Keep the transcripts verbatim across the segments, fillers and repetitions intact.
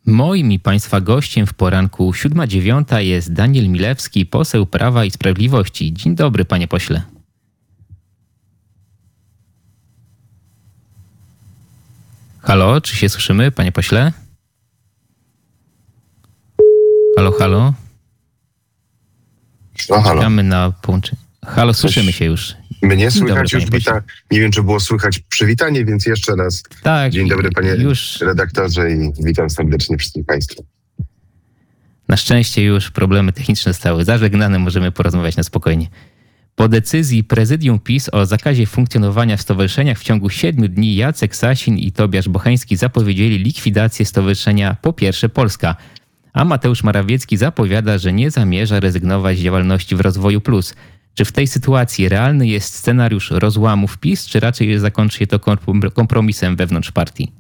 Moim i Państwa gościem w poranku siódma dziewiąta jest Daniel Milewski, poseł Prawa i Sprawiedliwości. Dzień dobry, panie pośle. Halo, czy się słyszymy, panie pośle? Halo, halo? No, halo. Czekamy na połączenie. Halo, słyszymy się już. Mnie Dzień słychać dobry, już panie wita. Nie wiem, czy było słychać przywitanie, więc jeszcze raz. Tak. Dzień dobry, panie już. redaktorze, i witam serdecznie wszystkich państwa. Na szczęście już problemy techniczne zostały zażegnane, możemy porozmawiać na spokojnie. Po decyzji prezydium PiS o zakazie funkcjonowania w stowarzyszeniach w ciągu siedmiu dni Jacek Sasin i Tobiasz Bocheński zapowiedzieli likwidację stowarzyszenia Po Pierwsze Polska, a Mateusz Morawiecki zapowiada, że nie zamierza rezygnować z działalności w Rozwoju Plus. Czy w tej sytuacji realny jest scenariusz rozłamów PiS, czy raczej zakończy się to kompromisem wewnątrz partii?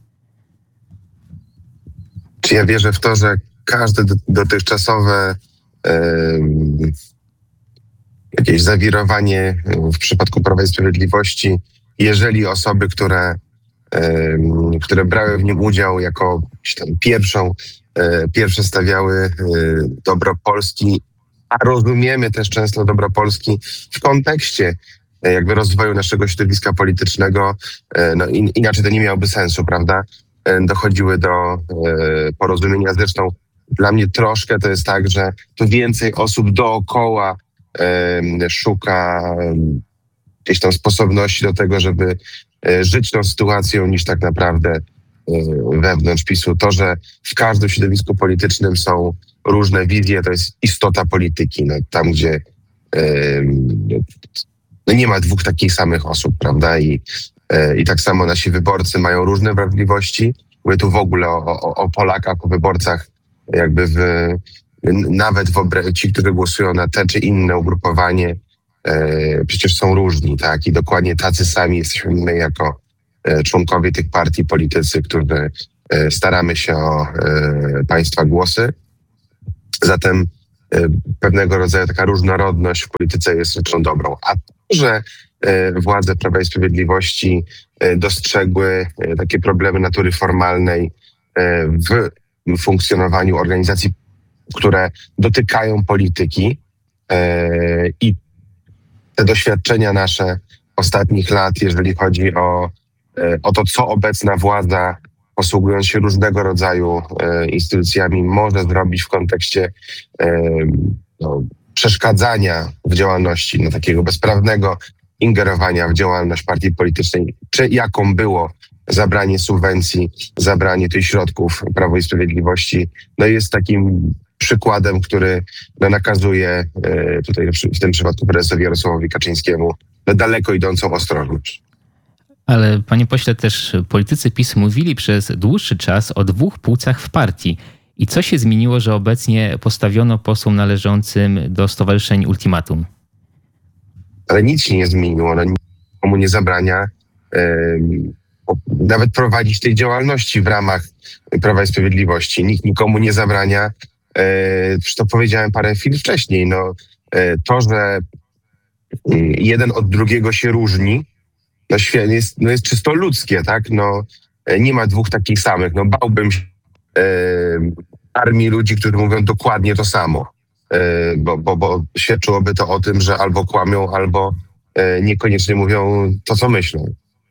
Czy ja wierzę w to, że każde dotychczasowe e, jakieś zawirowanie w przypadku Prawa i Sprawiedliwości, jeżeli osoby, które, e, które brały w nim udział jako tam pierwszą, e, pierwsze stawiały e, dobro Polski, a rozumiemy też często dobro Polski w kontekście e, jakby rozwoju naszego środowiska politycznego, e, no in, inaczej to nie miałoby sensu, prawda? E, dochodziły do e, porozumienia. Zresztą dla mnie troszkę to jest tak, że tu więcej osób dookoła e, szuka e, gdzieś tam sposobności do tego, żeby e, żyć tą sytuacją, niż tak naprawdę e, wewnątrz PiSu. To, że w każdym środowisku politycznym są różne wizje, to jest istota polityki. No, tam, gdzie e, no nie ma dwóch takich samych osób, prawda? I, e, i tak samo nasi wyborcy mają różne wrażliwości. Mówię tu w ogóle o, o, o Polakach, o wyborcach, jakby w, nawet w ci, którzy głosują na te czy inne ugrupowanie, e, przecież są różni, tak? I dokładnie tacy sami jesteśmy my jako e, członkowie tych partii, politycy, którzy e, staramy się o e, państwa głosy. Zatem e, pewnego rodzaju taka różnorodność w polityce jest rzeczą dobrą. A to, że e, władze Prawa i Sprawiedliwości e, dostrzegły e, takie problemy natury formalnej e, w funkcjonowaniu organizacji, które dotykają polityki, e, i te doświadczenia nasze ostatnich lat, jeżeli chodzi o, e, o to, co obecna władza, posługując się różnego rodzaju e, instytucjami, może zrobić w kontekście e, no, przeszkadzania w działalności, no, takiego bezprawnego ingerowania w działalność partii politycznej, czy jaką było zabranie subwencji, zabranie tych środków Prawo i Sprawiedliwości, no jest takim przykładem, który no, nakazuje e, tutaj w tym przypadku prezesowi Jarosławowi Kaczyńskiemu no, daleko idącą ostrożność. Ale panie pośle, też politycy PiS mówili przez dłuższy czas o dwóch płcach w partii. I co się zmieniło, że obecnie postawiono posłom należącym do stowarzyszeń ultimatum? Ale nic się nie zmieniło. No, nikomu nie zabrania e, nawet prowadzić tej działalności w ramach Prawa i Sprawiedliwości. Nikt nikomu nie zabrania, e, to powiedziałem parę chwil wcześniej, no, e, to, że jeden od drugiego się różni, no, jest, no jest czysto ludzkie, tak? No, e, nie ma dwóch takich samych. No, bałbym się e, armii ludzi, którzy mówią dokładnie to samo, e, bo, bo, bo świadczyłoby to o tym, że albo kłamią, albo e, niekoniecznie mówią to, co myślą.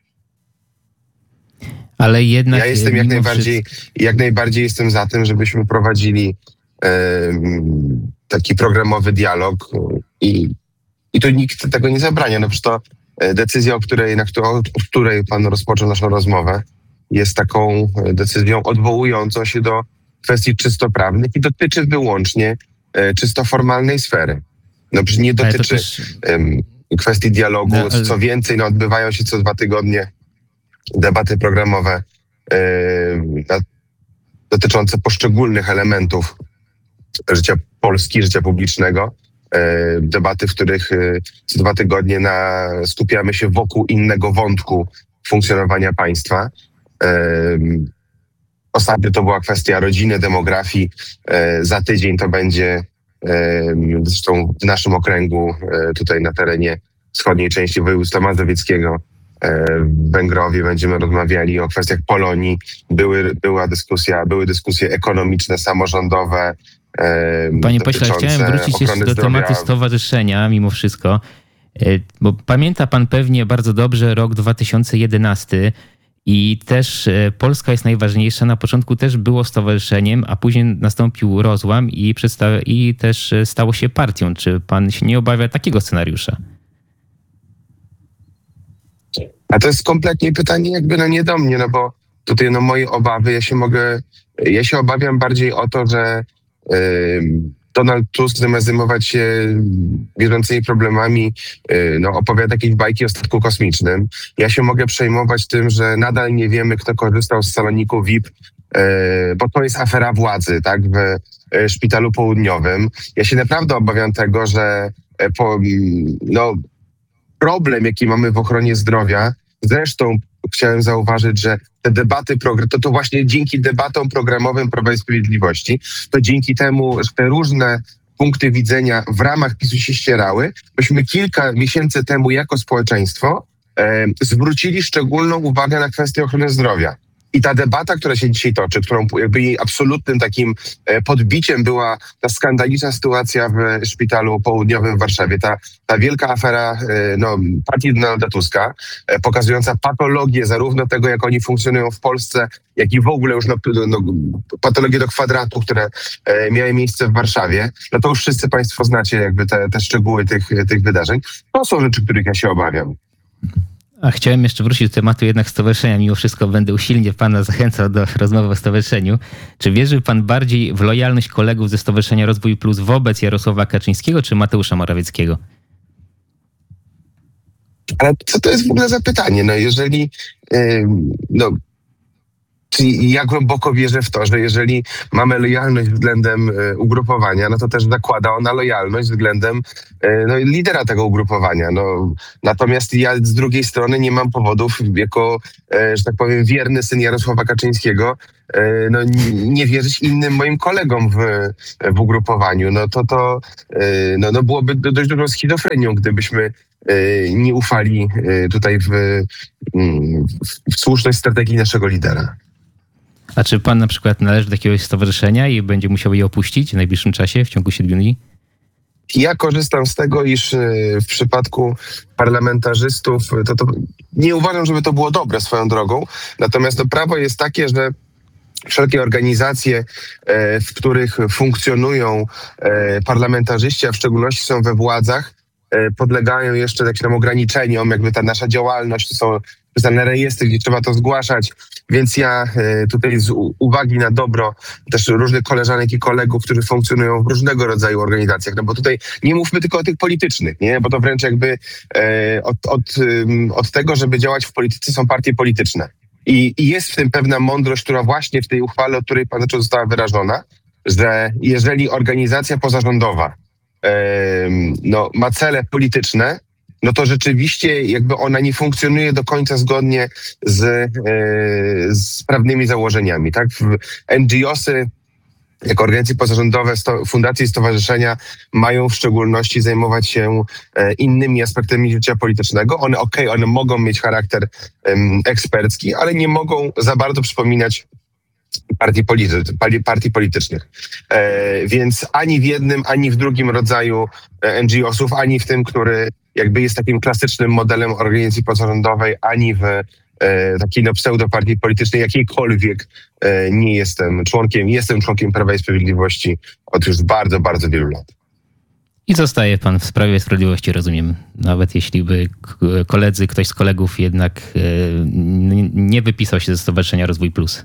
Ale jednak... Ja jestem jak najbardziej, wszystko... jak najbardziej jestem za tym, żebyśmy prowadzili e, taki programowy dialog i, i to nikt tego nie zabrania. No przecież to decyzja, o której, na którą, od której pan rozpoczął naszą rozmowę, jest taką decyzją odwołującą się do kwestii czysto prawnych i dotyczy wyłącznie e, czysto formalnej sfery. No przecież nie dotyczy też... e, kwestii dialogu. No, ale... Co więcej, no, odbywają się co dwa tygodnie debaty programowe e, dotyczące poszczególnych elementów życia Polski, życia publicznego. E, debaty, w których e, co dwa tygodnie na, skupiamy się wokół innego wątku funkcjonowania państwa. E, ostatnio to była kwestia rodziny, demografii. E, za tydzień to będzie e, zresztą w naszym okręgu, e, tutaj na terenie wschodniej części województwa mazowieckiego, w Węgrowie, będziemy rozmawiali o kwestiach Polonii. Były, była dyskusja, były dyskusje ekonomiczne, samorządowe. Panie pośle, chciałem wrócić jeszcze do zdrowia. tematu stowarzyszenia mimo wszystko, bo pamięta pan pewnie bardzo dobrze rok dwa tysiące jedenasty i też Polska jest najważniejsza. Na początku też było stowarzyszeniem, a później nastąpił rozłam i, przedsta- i też stało się partią. Czy pan się nie obawia takiego scenariusza? A to jest kompletnie pytanie jakby no nie do mnie, no bo tutaj no moje obawy, ja się mogę, ja się obawiam bardziej o to, że yy, Donald Tusk zamiast zajmować się bieżącymi problemami, yy, no opowiada jakieś bajki o statku kosmicznym. Ja się mogę przejmować tym, że nadal nie wiemy, kto korzystał z saloniku V I P, yy, bo to jest afera władzy, tak, w yy, Szpitalu Południowym. Ja się naprawdę obawiam tego, że yy, po, yy, no problem, jaki mamy w ochronie zdrowia, zresztą chciałem zauważyć, że te debaty, to, to właśnie dzięki debatom programowym Prawa i Sprawiedliwości, to dzięki temu, że te różne punkty widzenia w ramach PiSu się ścierały, myśmy kilka miesięcy temu jako społeczeństwo e, zwrócili szczególną uwagę na kwestię ochrony zdrowia. I ta debata, która się dzisiaj toczy, którą jakby jej absolutnym takim podbiciem była ta skandaliczna sytuacja w Szpitalu Południowym w Warszawie, ta, ta wielka afera no, partii Donalda Tuska, pokazująca patologię zarówno tego, jak oni funkcjonują w Polsce, jak i w ogóle już no, no, patologię do kwadratu, które miały miejsce w Warszawie. No to już wszyscy państwo znacie jakby te, te szczegóły tych, tych wydarzeń. To są rzeczy, których ja się obawiam. A chciałem jeszcze wrócić do tematu jednak stowarzyszenia. Mimo wszystko będę usilnie pana zachęcał do rozmowy o stowarzyszeniu. Czy wierzy pan bardziej w lojalność kolegów ze Stowarzyszenia Rozwój Plus wobec Jarosława Kaczyńskiego czy Mateusza Morawieckiego? Ale co to jest w ogóle za pytanie? No jeżeli... Yy, no, Czyli ja głęboko wierzę w to, że jeżeli mamy lojalność względem y, ugrupowania, no to też zakłada ona lojalność względem y, no, lidera tego ugrupowania. No, natomiast ja z drugiej strony nie mam powodów jako, y, że tak powiem, wierny syn Jarosława Kaczyńskiego, y, no, n- nie wierzyć innym moim kolegom w, w ugrupowaniu. No to, to y, no, no byłoby dość dużą schizofrenią, gdybyśmy y, nie ufali y, tutaj w, y, w, w słuszność strategii naszego lidera. A czy pan na przykład należy do jakiegoś stowarzyszenia i będzie musiał je opuścić w najbliższym czasie, w ciągu siedmiu dni? Ja korzystam z tego, iż w przypadku parlamentarzystów, to, to nie uważam, żeby to było dobre swoją drogą, natomiast to prawo jest takie, że wszelkie organizacje, w których funkcjonują parlamentarzyści, a w szczególności są we władzach, podlegają jeszcze jakimś tam ograniczeniom, jakby ta nasza działalność, to są specjalne rejestry, gdzie trzeba to zgłaszać, więc ja tutaj z uwagi na dobro też różnych koleżanek i kolegów, którzy funkcjonują w różnego rodzaju organizacjach, no bo tutaj nie mówmy tylko o tych politycznych, nie, bo to wręcz jakby od, od, od tego, żeby działać w polityce są partie polityczne. I, I jest w tym pewna mądrość, która właśnie w tej uchwale, o której pan zaczął, została wyrażona, że jeżeli organizacja pozarządowa no, ma cele polityczne, no to rzeczywiście jakby ona nie funkcjonuje do końca zgodnie z, z prawnymi założeniami. Tak? N G O sy jako organizacje pozarządowe, sto, fundacje i stowarzyszenia mają w szczególności zajmować się e, innymi aspektami życia politycznego. One okej, okay, one mogą mieć charakter um, ekspercki, ale nie mogą za bardzo przypominać partii, polity, partii politycznych. E, więc ani w jednym, ani w drugim rodzaju N G O sów, ani w tym, który jakby jest takim klasycznym modelem organizacji pozarządowej, ani w e, takiej no, pseudopartii politycznej, jakiejkolwiek e, nie jestem członkiem. Jestem członkiem Prawa i Sprawiedliwości od już bardzo, bardzo wielu lat. I zostaje pan w Sprawie i Sprawiedliwości, rozumiem. Nawet jeśli by koledzy, ktoś z kolegów jednak e, nie wypisał się ze Stowarzyszenia Rozwój Plus.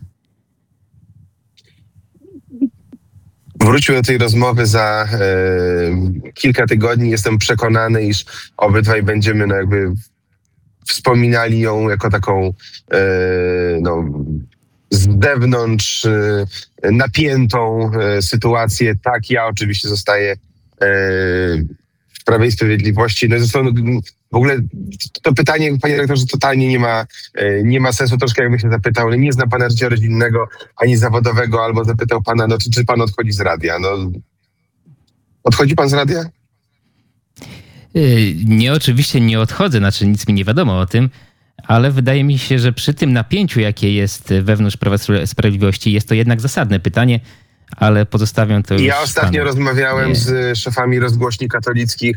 Wróćmy do tej rozmowy za e, kilka tygodni. Jestem przekonany, iż obydwaj będziemy no, jakby wspominali ją jako taką e, no, z zewnątrz e, napiętą e, sytuację. Tak, ja oczywiście zostaję e, w Prawie i Sprawiedliwości. No zresztą w ogóle to pytanie, panie rektorze, totalnie nie ma, nie ma sensu. Troszkę jakbym się zapytał, ale nie zna pana życia rodzinnego ani zawodowego, albo zapytał pana, no czy, czy pan odchodzi z radia? No, odchodzi pan z radia? Nie, oczywiście nie odchodzę, znaczy nic mi nie wiadomo o tym, Ale wydaje mi się, że przy tym napięciu, jakie jest wewnątrz Prawa i Sprawiedliwości, jest to jednak zasadne pytanie, ale pozostawiam to już Ja ostatnio panu. rozmawiałem Nie. z szefami rozgłośni katolickich.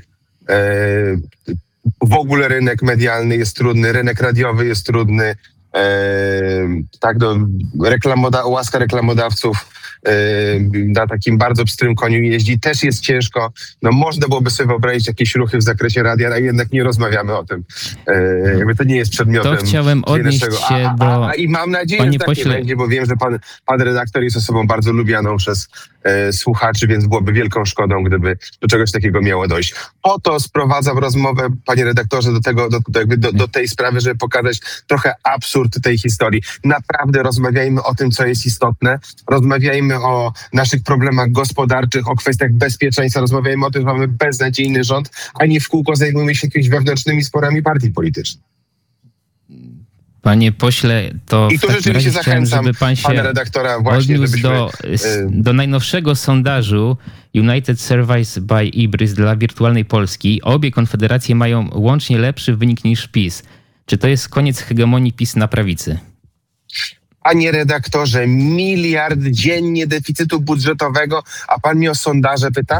W ogóle rynek medialny jest trudny, rynek radiowy jest trudny. Tak, do reklamoda- łaska reklamodawców na takim bardzo pstrym koniu jeździ, też jest ciężko. No można byłoby sobie wyobrazić jakieś ruchy w zakresie radia, ale jednak nie rozmawiamy o tym. Jakby to nie jest przedmiotem. To chciałem odnieść naszego. się a, a, do... a, I mam nadzieję, Panie że tak pośle... nie będzie, bo wiem, że pan, pan redaktor jest osobą bardzo lubianą przez e, słuchaczy, więc byłoby wielką szkodą, gdyby do czegoś takiego miało dojść. Po to sprowadzam rozmowę, panie redaktorze, do tego, do, do, jakby do, do tej sprawy, żeby pokazać trochę absurd tej historii. Naprawdę rozmawiajmy o tym, co jest istotne. Rozmawiajmy o naszych problemach gospodarczych, o kwestiach bezpieczeństwa. Rozmawiajmy o tym, że mamy beznadziejny rząd, a nie w kółko zajmujemy się jakimiś wewnętrznymi sporami partii politycznych. Panie pośle, to I tu w takim rzeczywiście razie chciałem, zachęcam żeby pan się pana redaktora właśnie, odniósł żebyśmy... do, do najnowszego sondażu United Surveys by Ibris dla Wirtualnej Polski. Obie konfederacje mają łącznie lepszy wynik niż PiS. Czy to jest koniec hegemonii PiS na prawicy? Panie redaktorze, miliard dziennie deficytu budżetowego, a pan mnie o sondaże pyta?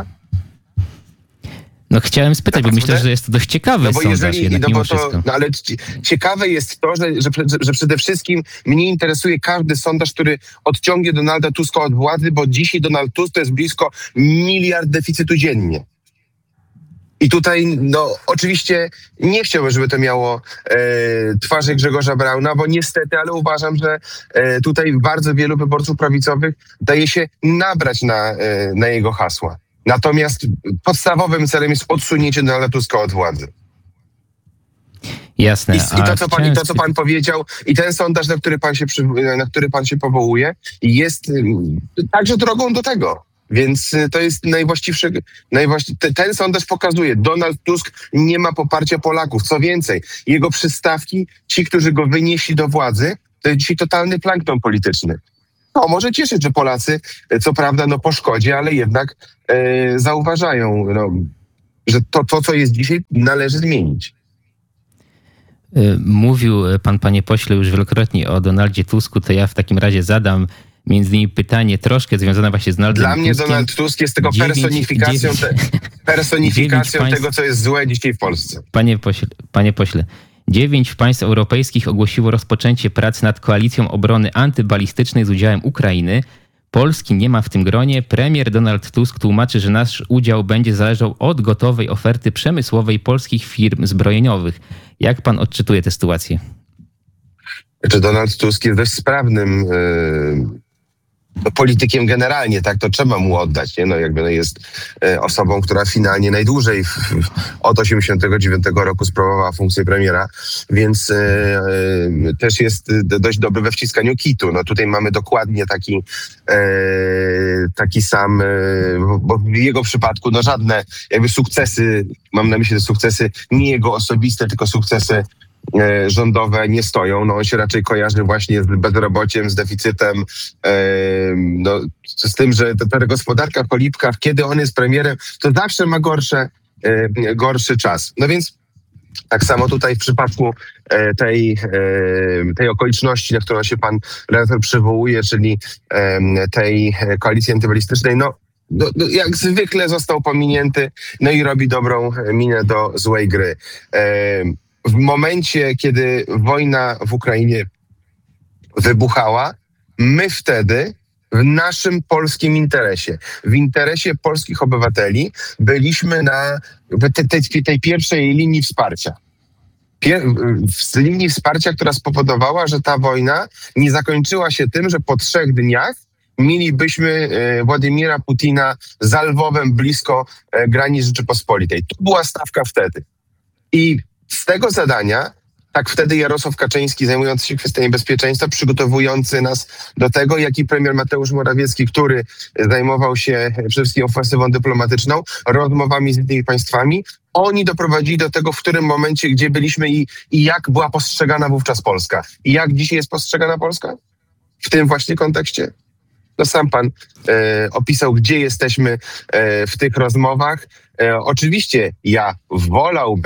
No chciałem spytać, bo myślę, że jest to dość ciekawy No bo sondaż jeżeli, jednak no mimo bo to, wszystko. no ale ciekawe jest to, że, że, że przede wszystkim mnie interesuje każdy sondaż, który odciągnie Donalda Tuska od władzy, bo dzisiaj Donald Tusk to jest blisko miliard deficytu dziennie. I tutaj, no oczywiście nie chciałbym, żeby to miało e, twarzy Grzegorza Brauna, bo niestety, ale uważam, że e, tutaj bardzo wielu wyborców prawicowych daje się nabrać na, e, na jego hasła. Natomiast podstawowym celem jest odsunięcie Donalda Tuska od władzy. Jasne. I, i, to, co pan, I to, co pan powiedział, i ten sondaż, na który pan się, przy, na który pan się powołuje, jest y, także drogą do tego. Więc y, to jest najwłaściwszy, najwłaści, te, ten sondaż pokazuje, Donald Tusk nie ma poparcia Polaków. Co więcej, jego przystawki, ci, którzy go wynieśli do władzy, to jest dzisiaj totalny plankton polityczny. No, może cieszyć, że Polacy, co prawda, no po szkodzie, ale jednak e, zauważają, no, że to, to, co jest dzisiaj, należy zmienić. Mówił pan, panie pośle, już wielokrotnie o Donaldzie Tusku, to ja w takim razie zadam między innymi pytanie troszkę związane właśnie z Donaldem Dla mnie Tuskiem. Donald Tusk jest tylko Dziewięć- personifikacją, dziewięć- te, personifikacją dziewięć tego, co jest złe dzisiaj w Polsce. Panie pośle, panie pośle, dziewięć państw europejskich ogłosiło rozpoczęcie pracy nad koalicją obrony antybalistycznej z udziałem Ukrainy. Polski nie ma w tym gronie. Premier Donald Tusk tłumaczy, że nasz udział będzie zależał od gotowej oferty przemysłowej polskich firm zbrojeniowych. Jak pan odczytuje tę sytuację? Czy Donald Tusk jest dość sprawnym yy, politykiem generalnie, tak? To trzeba mu oddać, nie? No jakby no jest yy, osobą, która finalnie najdłużej w, w, od osiemdziesiątego dziewiątego roku sprawowała funkcję premiera, więc yy, yy, też jest yy, dość dobry we wciskaniu kitu. No tutaj mamy dokładnie taki yy, taki sam, yy, bo w jego przypadku no żadne jakby sukcesy, mam na myśli te sukcesy nie jego osobiste, tylko sukcesy rządowe nie stoją. No on się raczej kojarzy właśnie z bezrobociem, z deficytem, no, z tym, że ta gospodarka cholipka, kiedy on jest premierem, to zawsze ma gorsze, gorszy czas. No więc tak samo tutaj w przypadku tej, tej okoliczności, na którą się pan redaktor przywołuje, czyli tej koalicji antybalistycznej, no No, no, jak zwykle został pominięty, no i robi dobrą minę do złej gry. W momencie, kiedy wojna w Ukrainie wybuchała, my wtedy w naszym polskim interesie, w interesie polskich obywateli byliśmy na tej, tej, tej pierwszej linii wsparcia. Pier, w linii wsparcia, która spowodowała, że ta wojna nie zakończyła się tym, że po trzech dniach mielibyśmy Władimira Putina za Lwowem blisko granic Rzeczypospolitej. To była stawka wtedy. I z tego zadania, tak wtedy Jarosław Kaczyński, zajmujący się kwestiami bezpieczeństwa, przygotowujący nas do tego, jak i premier Mateusz Morawiecki, który zajmował się przede wszystkim ofensywą dyplomatyczną, rozmowami z innymi państwami, oni doprowadzili do tego, w którym momencie, gdzie byliśmy i, i jak była postrzegana wówczas Polska. I jak dzisiaj jest postrzegana Polska? W tym właśnie kontekście? No sam pan e, opisał, gdzie jesteśmy e, w tych rozmowach. E, oczywiście ja wolałbym,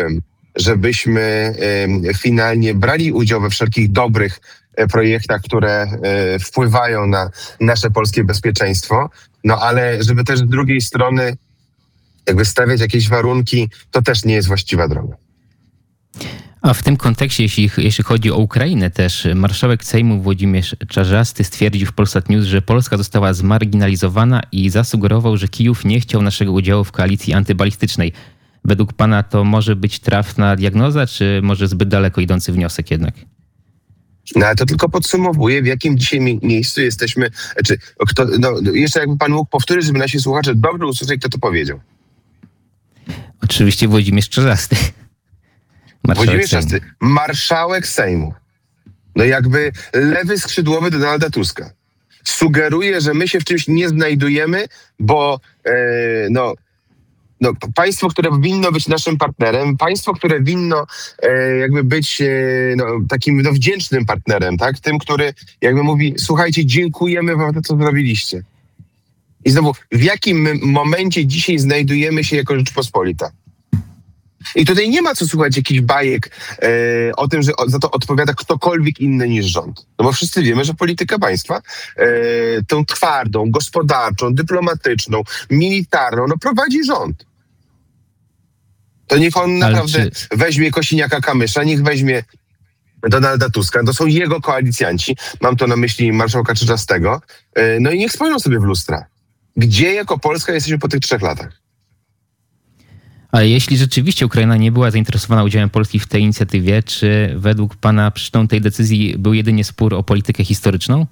żebyśmy e, finalnie brali udział we wszelkich dobrych e, projektach, które e, wpływają na nasze polskie bezpieczeństwo, no ale żeby też z drugiej strony jakby stawiać jakieś warunki, to też nie jest właściwa droga. A w tym kontekście, jeśli, jeśli chodzi o Ukrainę też, marszałek Sejmu Włodzimierz Czarzasty stwierdził w Polsat News, że Polska została zmarginalizowana i zasugerował, że Kijów nie chciał naszego udziału w koalicji antybalistycznej. Według pana to może być trafna diagnoza, czy może zbyt daleko idący wniosek jednak? No ale to tylko podsumowuje, w jakim dzisiaj mi- miejscu jesteśmy. Czy kto, no, jeszcze jakby pan mógł powtórzyć, żeby nasi słuchacze dobrze usłyszeli, kto to powiedział. Oczywiście Włodzimierz Czarzasty. Włodzimierz Czarzasty, marszałek Sejmu. No jakby lewy skrzydłowy Donalda Tuska. Sugeruje, że my się w czymś nie znajdujemy, bo e, no, no, państwo, które winno być naszym partnerem, państwo, które winno e, jakby być e, no, takim no, wdzięcznym partnerem, tak? Tym, który jakby mówi, słuchajcie, dziękujemy wam za to, co zrobiliście. I znowu, w jakim my momencie dzisiaj znajdujemy się jako Rzeczpospolita? I tutaj nie ma co słuchać jakichś bajek e, o tym, że o, za to odpowiada ktokolwiek inny niż rząd. No bo wszyscy wiemy, że polityka państwa e, tą twardą, gospodarczą, dyplomatyczną, militarną, no prowadzi rząd. To niech on naprawdę czy... weźmie Kosiniaka-Kamysza, niech weźmie Donalda Tuska, to są jego koalicjanci, mam to na myśli marszałka Czarzastego, e, no i niech spojrzą sobie w lustra. Gdzie jako Polska jesteśmy po tych trzech latach? Ale jeśli rzeczywiście Ukraina nie była zainteresowana udziałem Polski w tej inicjatywie, czy według pana przyczyną tej decyzji był jedynie spór o politykę historyczną?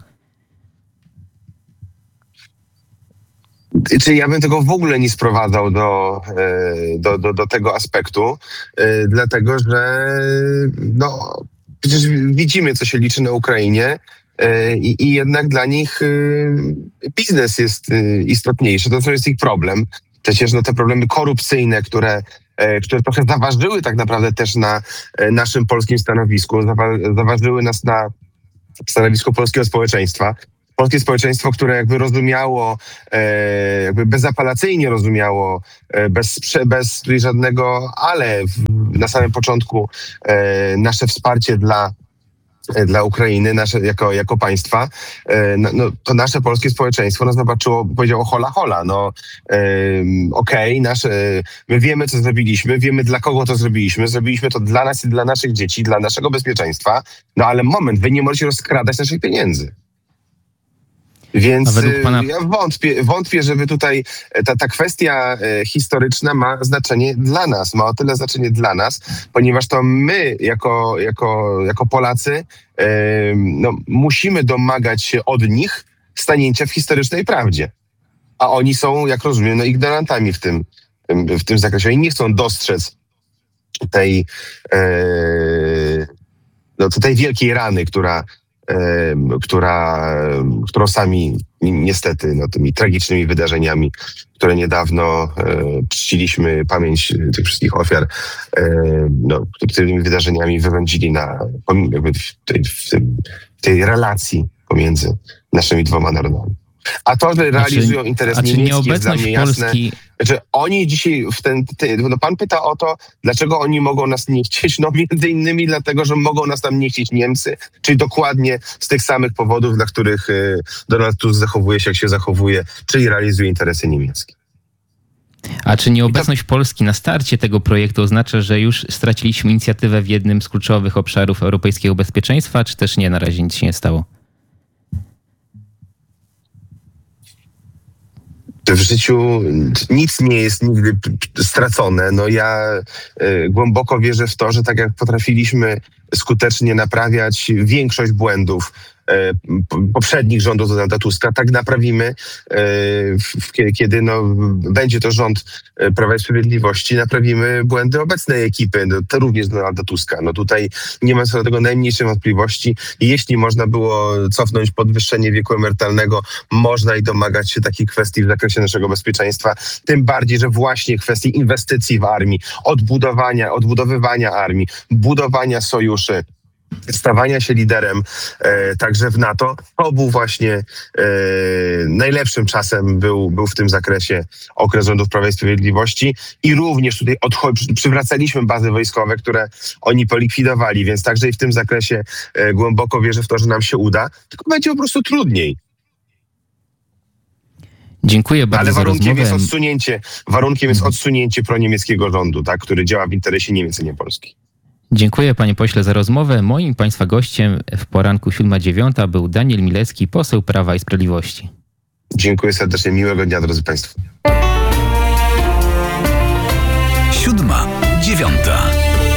Czy ja bym tego w ogóle nie sprowadzał do, do, do, do tego aspektu, dlatego że no, przecież widzimy, co się liczy na Ukrainie i, i jednak dla nich biznes jest istotniejszy. To jest ich problem. Przecież no, te problemy korupcyjne, które, które trochę zaważyły tak naprawdę też na naszym polskim stanowisku, zawa- zaważyły nas na stanowisku polskiego społeczeństwa. Polskie społeczeństwo, które jakby rozumiało, e, jakby bezapelacyjnie rozumiało, e, bez, bez tutaj żadnego ale w, na samym początku e, nasze wsparcie dla dla Ukrainy, nasze, jako, jako państwa, e, no, to nasze polskie społeczeństwo no, zobaczyło, powiedziało hola hola, no e, okej, okay, nasze, my wiemy, co zrobiliśmy, wiemy, dla kogo to zrobiliśmy, zrobiliśmy to dla nas i dla naszych dzieci, dla naszego bezpieczeństwa, no ale moment, wy nie możecie rozkradać naszych pieniędzy. Więc pana... ja wątpię, wątpię, żeby tutaj ta, ta kwestia historyczna ma znaczenie dla nas, ma o tyle znaczenie dla nas, ponieważ to my jako, jako, jako Polacy no, musimy domagać się od nich stanięcia w historycznej prawdzie. A oni są, jak rozumiem, no, ignorantami w tym, w tym zakresie. Oni nie chcą dostrzec tej, no, tej wielkiej rany, która która, którą sami niestety no, tymi tragicznymi wydarzeniami, które niedawno e, czciliśmy pamięć tych wszystkich ofiar, e, no, tymi wydarzeniami wyrządzili na, jakby w, tej, w, tym, w tej relacji pomiędzy naszymi dwoma narodami. A to, że realizują interes a czy niemiecki, jest dla mnie jasne. Polski... Że oni dzisiaj w ten, ty, no pan pyta o to, dlaczego oni mogą nas nie chcieć, no między innymi dlatego, że mogą nas tam nie chcieć Niemcy, czyli dokładnie z tych samych powodów, dla których y, Donald Tusk zachowuje się, jak się zachowuje, czyli realizuje interesy niemieckie. A czy nieobecność to... Polski na starcie tego projektu oznacza, że już straciliśmy inicjatywę w jednym z kluczowych obszarów europejskiego bezpieczeństwa, czy też nie, na razie nic się nie stało? W życiu nic nie jest nigdy stracone. No ja y, głęboko wierzę w to, że tak jak potrafiliśmy skutecznie naprawiać większość błędów poprzednich rządów Donalda Tuska, tak naprawimy, kiedy no, będzie to rząd Prawa i Sprawiedliwości, naprawimy błędy obecnej ekipy, no, to również Donalda Tuska. No tutaj nie ma co do tego najmniejszej wątpliwości. Jeśli można było cofnąć podwyższenie wieku emerytalnego, można i domagać się takich kwestii w zakresie naszego bezpieczeństwa, tym bardziej, że właśnie kwestii inwestycji w armii, odbudowania, odbudowywania armii, budowania sojuszy, stawania się liderem e, także w NATO. To był właśnie e, najlepszym czasem był, był w tym zakresie okres rządów Prawa i Sprawiedliwości i również tutaj odcho- przywracaliśmy bazy wojskowe, które oni polikwidowali, więc także i w tym zakresie e, głęboko wierzę w to, że nam się uda, tylko będzie po prostu trudniej. Dziękuję bardzo Ale za warunkiem rozmowę. jest odsunięcie, warunkiem jest odsunięcie proniemieckiego rządu, tak, który działa w interesie Niemiec, a nie Polski. Dziękuję panie pośle za rozmowę. Moim państwa gościem w poranku siódma dziewiąta był Daniel Milewski, poseł Prawa i Sprawiedliwości. Dziękuję serdecznie, miłego dnia drodzy państwo. Siódma, dziewiąta.